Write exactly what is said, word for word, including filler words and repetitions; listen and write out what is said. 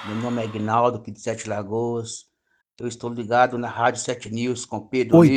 Meu nome é Aguinaldo, aqui de Sete Lagoas. Eu estou ligado na Rádio Sete News com Pedro Oi, Lima.